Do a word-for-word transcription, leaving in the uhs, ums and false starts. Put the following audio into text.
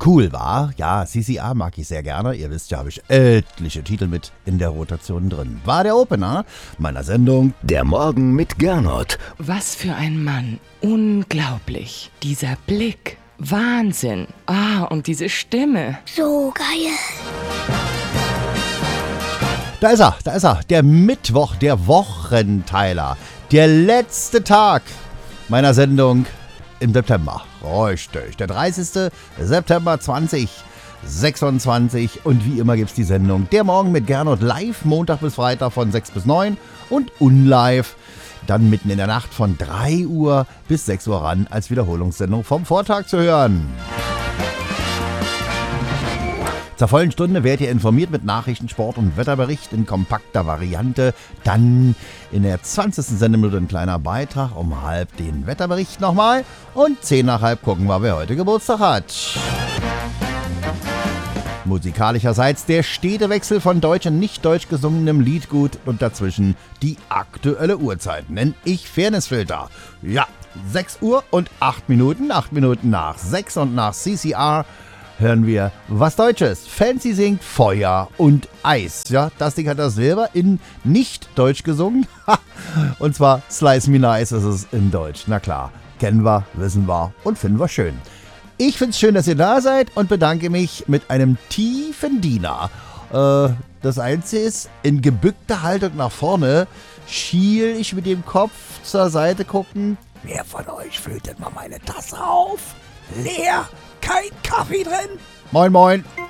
Cool war, ja, C C R mag ich sehr gerne. Ihr wisst ja, habe ich etliche Titel mit in der Rotation drin. War der Opener meiner Sendung Der Morgen mit Gernot. Was für ein Mann. Unglaublich. Dieser Blick. Wahnsinn. Ah, und diese Stimme. So geil. Da ist er, da ist er, der Mittwoch, der Wochenteiler, der letzte Tag meiner Sendung im September. Richtig, der dreißigste September zweitausendsechsundzwanzig und wie immer gibt es die Sendung Der Morgen mit Gernot live, Montag bis Freitag von sechs bis neun und unlive dann mitten in der Nacht von drei Uhr bis sechs Uhr ran als Wiederholungssendung vom Vortag zu hören. Zur vollen Stunde werdet ihr informiert mit Nachrichten, Sport und Wetterbericht in kompakter Variante. Dann in der zwanzigsten Sendeminute ein kleiner Beitrag, um halb den Wetterbericht nochmal. Und zehn nach halb gucken wir, wer heute Geburtstag hat. Musikalischerseits der stete Wechsel von deutsch und nicht deutsch gesungenem Liedgut und dazwischen die aktuelle Uhrzeit. Nenn ich Fairnessfilter. Ja, sechs Uhr und acht Minuten, acht Minuten nach sechs und nach C C R hören wir was Deutsches. Fancy singt Feuer und Eis. Ja, das Ding hat er selber in nicht Deutsch gesungen. Und zwar Slice Me Nice ist es in Deutsch. Na klar, kennen wir, wissen wir und finden wir schön. Ich finde es schön, dass ihr da seid und bedanke mich mit einem tiefen Diener. Äh, das Einzige ist, in gebückter Haltung nach vorne schiel ich mit dem Kopf zur Seite gucken. Wer von euch füllt denn mal meine Tasse auf? Leer, kein Kaffee drin. Moin, moin.